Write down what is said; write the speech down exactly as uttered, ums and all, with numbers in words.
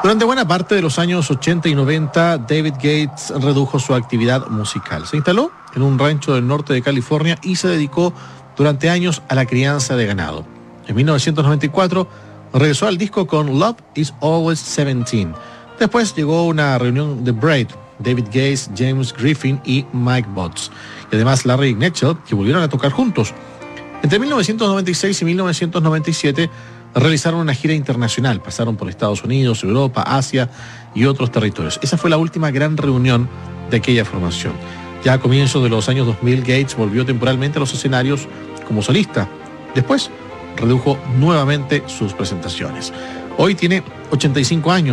Durante buena parte de los años ochenta y noventa, David Gates redujo su actividad musical. Se instaló en un rancho del norte de California y se dedicó durante años a la crianza de ganado. En mil novecientos noventa y cuatro regresó al disco con Love is Always seventeen. Después llegó una reunión de Braid, David Gates, James Griffin y Mike Botts. Y además Larry Knechtel, que volvieron a tocar juntos. Entre mil novecientos noventa y seis y mil novecientos noventa y siete realizaron una gira internacional. Pasaron por Estados Unidos, Europa, Asia y otros territorios. Esa fue la última gran reunión de aquella formación. Ya a comienzos de los años dos mil, Gates volvió temporalmente a los escenarios como solista. Después redujo nuevamente sus presentaciones. Hoy tiene ochenta y cinco años.